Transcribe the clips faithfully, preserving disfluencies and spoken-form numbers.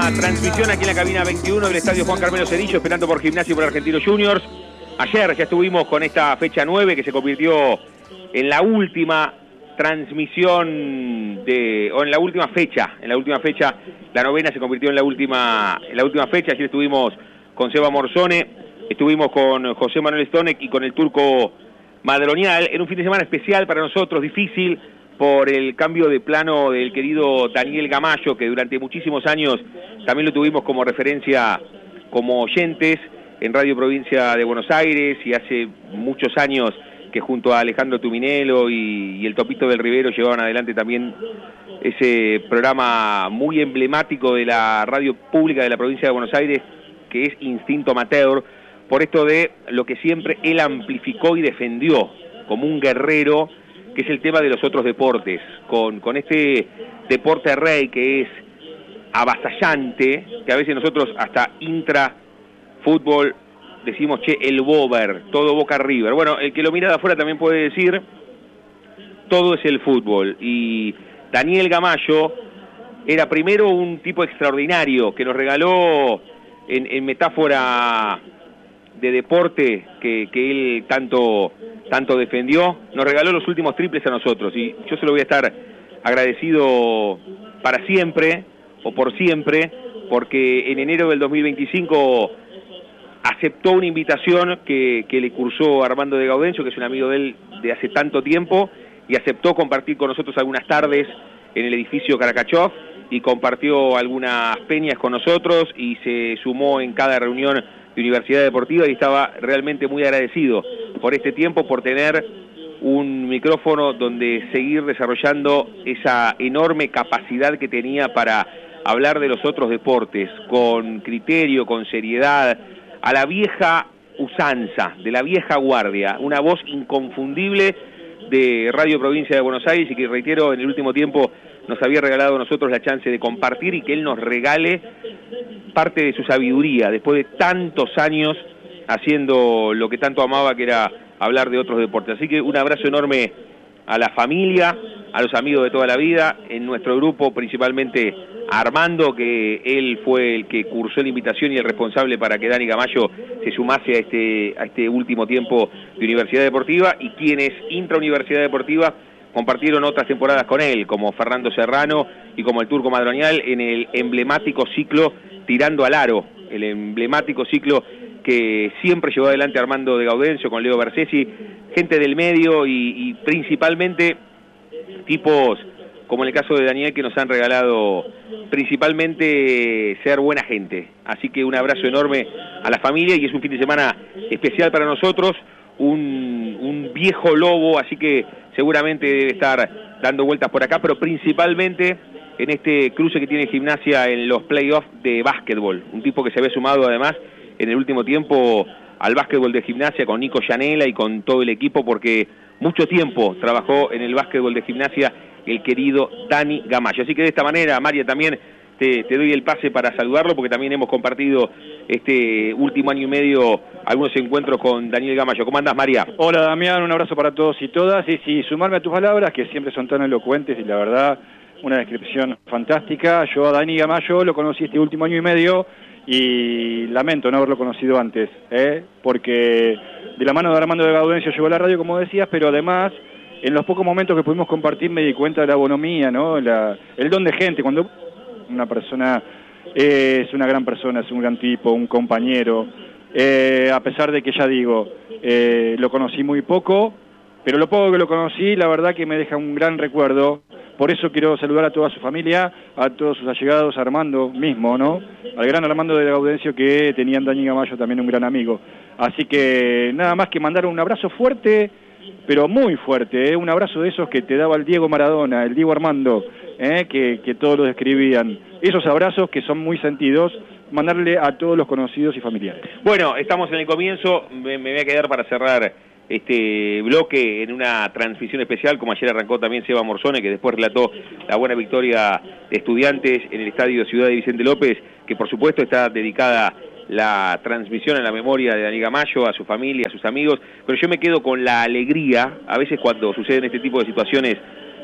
última transmisión aquí en la cabina veintiuno del estadio Juan Carmelo Cerillo, esperando por Gimnasia y por Argentinos Juniors. Ayer ya estuvimos con esta fecha nueve que se convirtió en la última transmisión de, o en la última fecha, en la última fecha, la novena se convirtió en la última, en la última fecha. Ayer estuvimos con Seba Morzone, estuvimos con José Manuel Stonek y con el turco Madronial, en un fin de semana especial para nosotros, difícil, por el cambio de plano del querido Daniel Gamayo, que durante muchísimos años también lo tuvimos como referencia como oyentes en Radio Provincia de Buenos Aires, y hace muchos años que junto a Alejandro Tuminelo y, y el Topito del Rivero llevaban adelante también ese programa muy emblemático de la radio pública de la provincia de Buenos Aires, que es Instinto Amateur, por esto de lo que siempre él amplificó y defendió como un guerrero, que es el tema de los otros deportes, con, con este deporte rey que es avasallante, que a veces nosotros hasta intra fútbol decimos, che, el Bober, todo Boca River. Bueno, el que lo mira de afuera también puede decir, todo es el fútbol. Y Daniel Gamayo era primero un tipo extraordinario, que nos regaló en, en metáfora de deporte que, que él tanto, tanto defendió, nos regaló los últimos triples a nosotros, y yo se lo voy a estar agradecido para siempre, o por siempre, porque en enero del dos mil veinticinco aceptó una invitación que, que le cursó Armando de Gaudencio, que es un amigo de él de hace tanto tiempo, y aceptó compartir con nosotros algunas tardes en el edificio Karakachov, y compartió algunas peñas con nosotros, y se sumó en cada reunión de Universidad Deportiva, y estaba realmente muy agradecido por este tiempo, por tener un micrófono donde seguir desarrollando esa enorme capacidad que tenía para hablar de los otros deportes, con criterio, con seriedad, a la vieja usanza, de la vieja guardia, una voz inconfundible de Radio Provincia de Buenos Aires, y que, reitero, en el último tiempo nos había regalado a nosotros la chance de compartir y que él nos regale parte de su sabiduría, después de tantos años haciendo lo que tanto amaba, que era hablar de otros deportes. Así que un abrazo enorme a la familia, a los amigos de toda la vida, en nuestro grupo principalmente a Armando, que él fue el que cursó la invitación y el responsable para que Dani Gamayo se sumase a este, a este último tiempo de Universidad Deportiva, y quienes intra-Universidad Deportiva compartieron otras temporadas con él, como Fernando Serrano y como el turco Madronial, en el emblemático ciclo Tirando al Aro, el emblemático ciclo que siempre llevó adelante Armando de Gaudencio con Leo Bersesi, gente del medio y, y principalmente tipos como en el caso de Daniel, que nos han regalado principalmente ser buena gente. Así que un abrazo enorme a la familia, y es un fin de semana especial para nosotros, un, un viejo lobo, así que seguramente debe estar dando vueltas por acá, pero principalmente en este cruce que tiene Gimnasia en los playoffs de básquetbol, un tipo que se había sumado además en el último tiempo al básquetbol de Gimnasia con Nico Llanela y con todo el equipo, porque mucho tiempo trabajó en el básquetbol de Gimnasia el querido Dani Gamayo. Así que de esta manera, María, también te, te doy el pase para saludarlo, porque también hemos compartido este último año y medio algunos encuentros con Daniel Gamayo. ¿Cómo andás, María? Hola, Damián, un abrazo para todos y todas. Y sí, sumarme a tus palabras, que siempre son tan elocuentes, y la verdad, una descripción fantástica. Yo a Dani Gamayo lo conocí este último año y medio, y lamento no haberlo conocido antes, ¿eh? porque de la mano de Armando de Gaudencio llegó a la radio, como decías, pero además, en los pocos momentos que pudimos compartir, me di cuenta de la bonomía, ¿no? La, el don de gente. Cuando una persona eh, es una gran persona, es un gran tipo, un compañero, eh, a pesar de que, ya digo, eh, lo conocí muy poco, pero lo poco que lo conocí, la verdad que me deja un gran recuerdo. Por eso quiero saludar a toda su familia, a todos sus allegados, a Armando mismo, ¿no? Al gran Armando de Gaudencio, que tenía en Dani Gamayo también un gran amigo. Así que nada más que mandar un abrazo fuerte, pero muy fuerte, ¿eh? Un abrazo de esos que te daba el Diego Maradona, el Diego Armando, ¿eh? que, que todos lo describían. Esos abrazos que son muy sentidos, mandarle a todos los conocidos y familiares. Bueno, estamos en el comienzo, me, me voy a quedar para cerrar este bloque en una transmisión especial, como ayer arrancó también Seba Morzone, que después relató la buena victoria de Estudiantes en el estadio Ciudad de Vicente López, que por supuesto está dedicada la transmisión en la memoria de Dani Gamayo, a su familia, a sus amigos, pero yo me quedo con la alegría, a veces cuando suceden este tipo de situaciones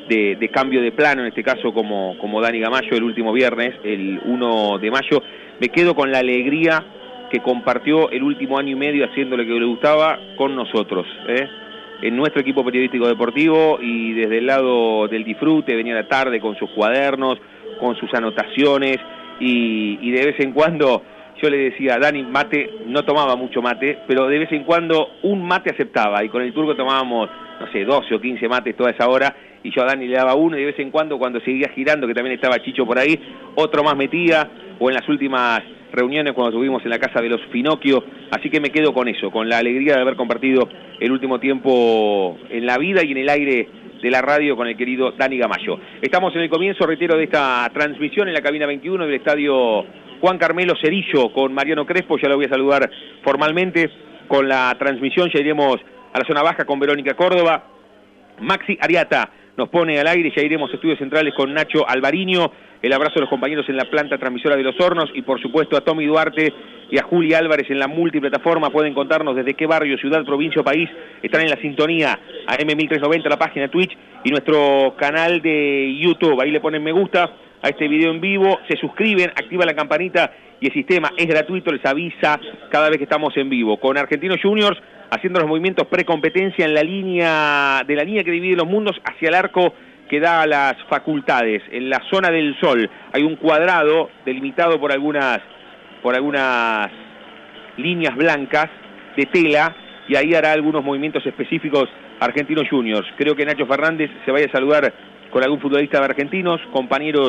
de, de cambio de plano, en este caso como, como Dani Gamayo el último viernes, el uno de mayo. Me quedo con la alegría que compartió el último año y medio haciendo lo que le gustaba con nosotros, ¿eh? En nuestro equipo periodístico deportivo, y desde el lado del disfrute, venía a la tarde con sus cuadernos, con sus anotaciones, y, y de vez en cuando yo le decía, Dani, mate, no tomaba mucho mate, pero de vez en cuando un mate aceptaba, y con el turco tomábamos, no sé, doce o quince mates toda esa hora, y yo a Dani le daba uno, y de vez en cuando, cuando seguía girando, que también estaba Chicho por ahí, otro más metía, o en las últimas reuniones cuando estuvimos en la casa de los Finocchio. Así que me quedo con eso, con la alegría de haber compartido el último tiempo en la vida y en el aire de la radio con el querido Dani Gamayo. Estamos en el comienzo, reitero, de esta transmisión en la cabina veintiuno del estadio Juan Carmelo Cerillo con Mariano Crespo. Ya lo voy a saludar formalmente con la transmisión. Ya iremos a la zona baja con Verónica Córdoba. Maxi Ariata nos pone al aire. Ya iremos a estudios centrales con Nacho Alvariño. El abrazo a los compañeros en la planta transmisora de Los Hornos, y por supuesto a Tommy Duarte y a Juli Álvarez en la multiplataforma. Pueden contarnos desde qué barrio, ciudad, provincia o país están en la sintonía. A M mil trescientos noventa, la página Twitch y nuestro canal de YouTube. Ahí le ponen me gusta a este video en vivo, se suscriben, activan la campanita y el sistema es gratuito, les avisa cada vez que estamos en vivo. Con Argentinos Juniors haciendo los movimientos precompetencia en la línea de la línea que divide los mundos hacia el arco que da a las facultades. En la zona del sol hay un cuadrado delimitado por algunas por algunas líneas blancas de tela, y ahí hará algunos movimientos específicos Argentinos Juniors. Creo que Nacho Fernández se vaya a saludar con algún futbolista de Argentinos, compañeros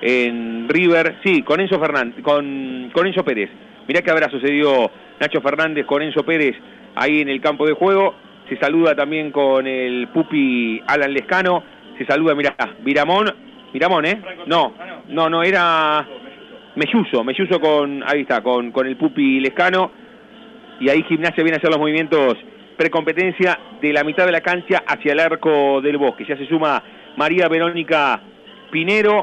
en River, sí, con Enzo Fernández, con, con Enzo Pérez. Mirá que habrá sucedido Nacho Fernández con Enzo Pérez ahí en el campo de juego. Se saluda también con el pupi Alan Lescano. Se saluda, mirá, Miramón, Miramón, ¿eh? No, no, no, era Melluso, Melluso con, ahí está, con, con el pupi Lescano, y ahí Gimnasia viene a hacer los movimientos precompetencia de la mitad de la cancha hacia el arco del Bosque. Ya se suma María Verónica Pinero,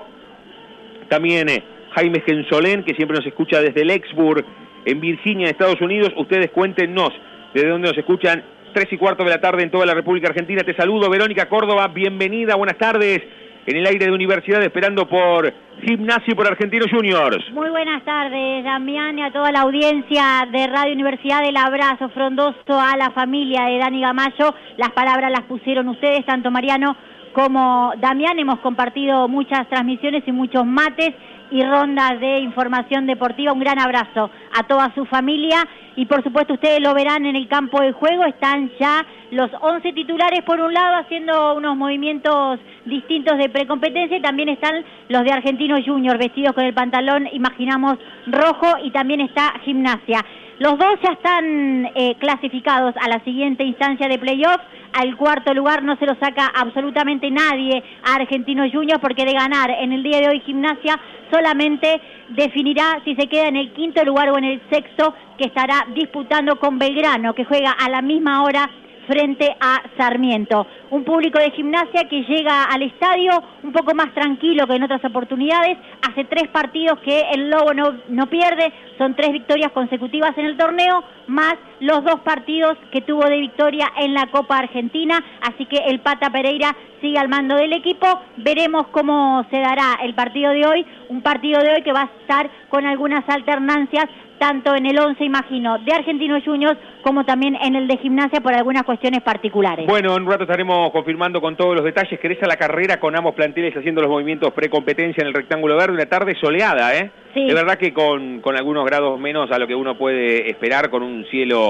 también eh, Jaime Gensolén, que siempre nos escucha desde Lexburg, en Virginia, en Estados Unidos. Ustedes cuéntenos desde dónde nos escuchan. Tres y cuarto de la tarde en toda la República Argentina. Te saludo, Verónica Córdoba, bienvenida, buenas tardes, en el aire de Universidad, esperando por Gimnasia y por Argentinos Juniors. Muy buenas tardes, Damián, y a toda la audiencia de Radio Universidad. El abrazo frondoso a la familia de Dani Gamayo. Las palabras las pusieron ustedes, tanto Mariano como Damián. Hemos compartido muchas transmisiones y muchos mates y rondas de información deportiva. Un gran abrazo a toda su familia, y por supuesto ustedes lo verán en el campo de juego. Están ya los once titulares por un lado haciendo unos movimientos distintos de precompetencia, y también están los de Argentinos Juniors vestidos con el pantalón, imaginamos, rojo, y también está Gimnasia. Los dos ya están eh, clasificados a la siguiente instancia de playoff. Al cuarto lugar no se lo saca absolutamente nadie a Argentinos Juniors, porque de ganar en el día de hoy Gimnasia solamente definirá si se queda en el quinto lugar o en el sexto, que estará disputando con Belgrano, que juega a la misma hora frente a Sarmiento. Un público de Gimnasia que llega al estadio un poco más tranquilo que en otras oportunidades. Hace tres partidos que el Lobo no, no pierde, son tres victorias consecutivas en el torneo, más los dos partidos que tuvo de victoria en la Copa Argentina. Así que el Pata Pereira sigue al mando del equipo. Veremos cómo se dará el partido de hoy, un partido de hoy que va a estar con algunas alternancias, tanto en el once, imagino, de Argentinos Juniors, como también en el de Gimnasia por algunas cuestiones particulares. Bueno, en un rato estaremos confirmando con todos los detalles. Querés a la carrera con ambos planteles haciendo los movimientos precompetencia en el rectángulo verde. Una tarde soleada, ¿eh? Sí. De verdad que con, con algunos grados menos a lo que uno puede esperar, con un cielo,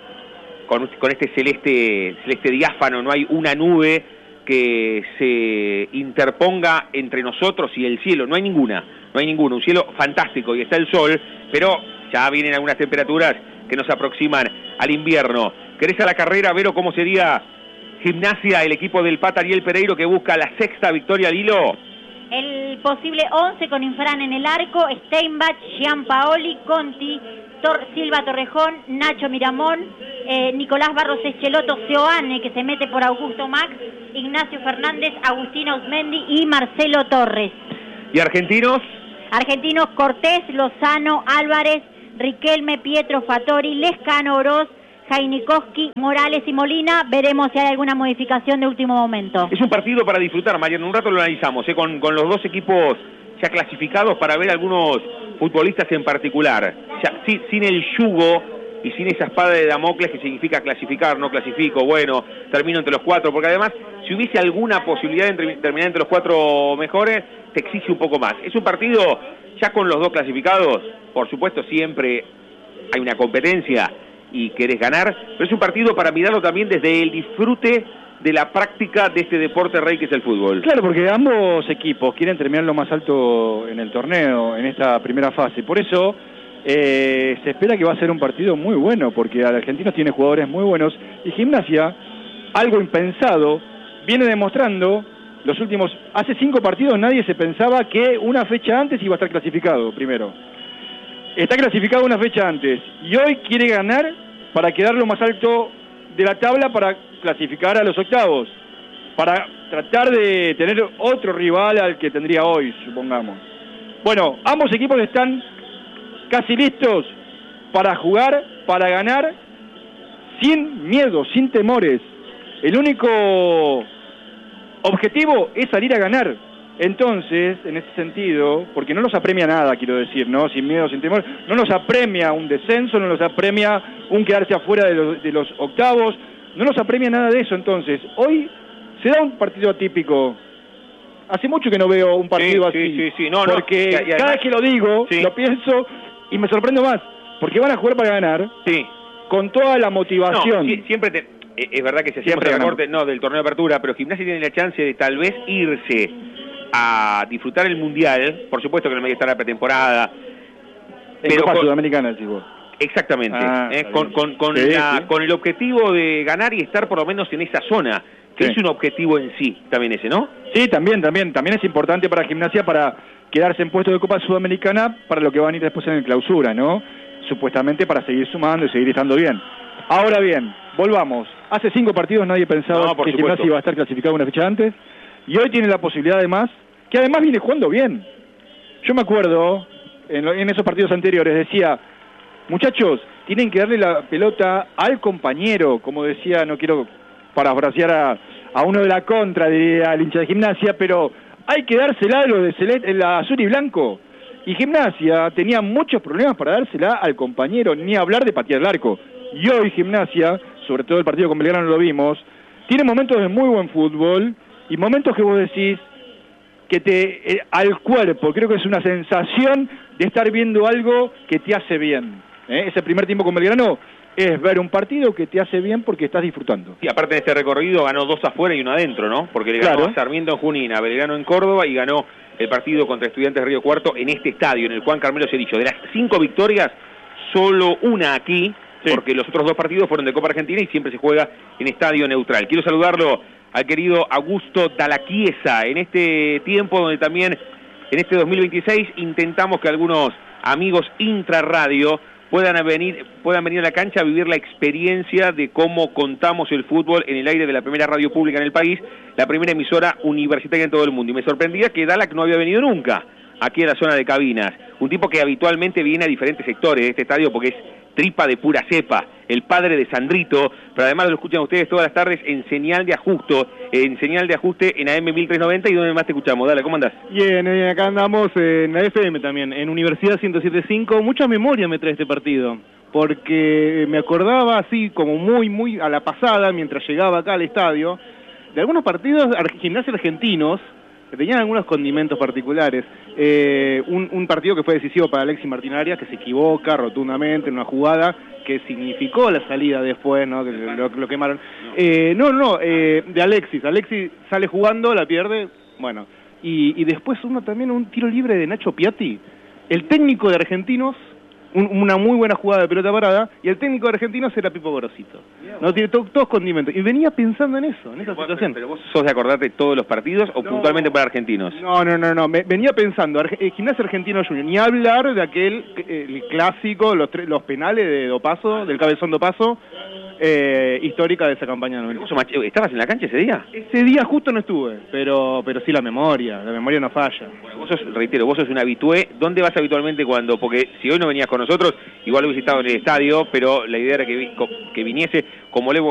con, con este celeste, celeste diáfano. No hay una nube que se interponga entre nosotros y el cielo. No hay ninguna, no hay ninguna. Un cielo fantástico, y está el sol, pero ya vienen algunas temperaturas que nos aproximan al invierno. ¿Querés a la carrera, Vero, cómo sería Gimnasia, el equipo del Pata Ariel Pereiro, que busca la sexta victoria al hilo? El posible once con Infran en el arco: Steinbach, Gianpaoli, Conti, Tor Silva Torrejón, Nacho Miramón, eh, Nicolás Barros Echeloto, Seoane, que se mete por Augusto Max, Ignacio Fernández, Agustín Ausmendi y Marcelo Torres. ¿Y Argentinos? Argentinos: Cortés, Lozano, Álvarez, Riquelme, Pietro, Fattori, Lescano, Oroz, Jainikoski, Morales y Molina. Veremos si hay alguna modificación de último momento. Es un partido para disfrutar, Mariano. Un rato lo analizamos, ¿eh? con, con los dos equipos ya clasificados para ver algunos futbolistas en particular. Ya, sí, sin el yugo y sin esa espada de Damocles que significa clasificar, no clasifico, bueno, termino entre los cuatro, porque además, si hubiese alguna posibilidad de terminar entre los cuatro mejores, te exige un poco más. Es un partido ya con los dos clasificados, por supuesto siempre hay una competencia y querés ganar, pero es un partido para mirarlo también desde el disfrute de la práctica de este deporte rey que es el fútbol. Claro, porque ambos equipos quieren terminar lo más alto en el torneo, en esta primera fase, por eso eh, se espera que va a ser un partido muy bueno, porque Argentinos tiene jugadores muy buenos, y Gimnasia, algo impensado, viene demostrando los últimos, hace cinco partidos nadie se pensaba que una fecha antes iba a estar clasificado primero. Está clasificado una fecha antes, y hoy quiere ganar para quedar lo más alto de la tabla para clasificar a los octavos, para tratar de tener otro rival al que tendría hoy, supongamos. Bueno, ambos equipos están casi listos para jugar, para ganar, sin miedo, sin temores. El único objetivo es salir a ganar. Entonces, en ese sentido, porque no nos apremia nada, quiero decir, ¿no? Sin miedo, sin temor, no nos apremia un descenso, no nos apremia un quedarse afuera de los, de los octavos, no nos apremia nada de eso. Entonces, hoy se da un partido atípico. Hace mucho que no veo un partido sí, así, sí, sí, sí. No, porque no. Y, y además, cada vez que lo digo, sí. lo pienso y me sorprendo más, porque van a jugar para ganar, sí. con toda la motivación. No, sí, siempre te, es verdad que se siempre hacía recorte, no, del torneo de apertura, pero Gimnasia tiene la chance de tal vez irse a disfrutar el Mundial, por supuesto que en el medio está la pretemporada. En pero Copa con, Sudamericana, decís vos. Exactamente, ah, eh, con, con, con, sí, la, sí. con el objetivo de ganar y estar por lo menos en esa zona, que sí. es un objetivo en sí, también ese, ¿no? Sí, también, también, también es importante para Gimnasia para quedarse en puesto de Copa Sudamericana para lo que van a ir después en el clausura, ¿no? Supuestamente para seguir sumando y seguir estando bien. Ahora bien, volvamos. Hace cinco partidos nadie pensaba no, que supuesto. Gimnasia iba a estar clasificado una fecha antes, y hoy tiene la posibilidad además, que además viene jugando bien. Yo me acuerdo, en, en esos partidos anteriores, decía, muchachos, tienen que darle la pelota al compañero, como decía, no quiero parafrasear a, a uno de la contra, diría al hincha de Gimnasia, pero hay que dársela a los de celeste, la azul y blanco. Y Gimnasia tenía muchos problemas para dársela al compañero, ni hablar de patear el arco. Y hoy Gimnasia, sobre todo el partido con Belgrano lo vimos, tiene momentos de muy buen fútbol y momentos que vos decís que te eh, al cuerpo, creo que es una sensación de estar viendo algo que te hace bien. ¿eh? Ese primer tiempo con Belgrano es ver un partido que te hace bien porque estás disfrutando. Y aparte de este recorrido ganó dos afuera y uno adentro, ¿no? Porque le ganó claro. a Sarmiento en Junín, a Belgrano en Córdoba y ganó el partido contra Estudiantes de Río Cuarto en este estadio, en el Juan Carmelo Cericho. De las cinco victorias, solo una aquí, sí. porque los otros dos partidos fueron de Copa Argentina y siempre se juega en estadio neutral. Quiero saludarlo al querido Augusto Dalaquiesa, en este tiempo donde también, en este dos mil veintiséis, intentamos que algunos amigos intrarradio puedan venir, puedan venir a la cancha a vivir la experiencia de cómo contamos el fútbol en el aire de la primera radio pública en el país, la primera emisora universitaria en todo el mundo. Y me sorprendía que Dalak no había venido nunca aquí a la zona de cabinas. Un tipo que habitualmente viene a diferentes sectores de este estadio porque es tripa de pura cepa, el padre de Sandrito, pero además lo escuchan ustedes todas las tardes en señal de ajuste, en señal de ajuste en A M mil trescientos noventa. ¿Y dónde más te escuchamos? Dale, ¿cómo andás? Bien, eh, acá andamos en la F M también, en Universidad ciento siete punto cinco. Mucha memoria me trae este partido, porque me acordaba así como muy, muy a la pasada, mientras llegaba acá al estadio, de algunos partidos Gimnasia argentinos que tenían algunos condimentos particulares. Eh, un, un partido que fue decisivo para Alexis Martín Arias, que se equivoca rotundamente en una jugada que significó la salida después, ¿no? Que lo, lo quemaron. Eh, no, no, eh, de Alexis. Alexis sale jugando, la pierde, bueno. Y, y después uno también, un tiro libre de Nacho Piatti, el técnico de Argentinos, un, una muy buena jugada de pelota parada, y el técnico de Argentinos era Pipo Gorosito. No, tiene to, todos condimentos. Y venía pensando en eso, en esa pero, situación. Pero vos sos de acordarte todos los partidos o no, puntualmente para argentinos. No, no, no, no. Me, venía pensando, Arge, eh, Gimnasia Argentino Junior, ni hablar de aquel, eh, el clásico, los, tre, los penales de Dopazo, del cabezón Dopazo, eh, histórica de esa campaña noventa. ¿Vos, ¿Estabas en la cancha ese día? Ese día justo no estuve, pero pero sí la memoria, la memoria no falla. Bueno, vos sos, reitero, vos sos un habitué. ¿Dónde vas habitualmente cuando? Porque si hoy no venías con nosotros, igual hubiese estado en el estadio, pero la idea era que, vi, que viniese, como le hemos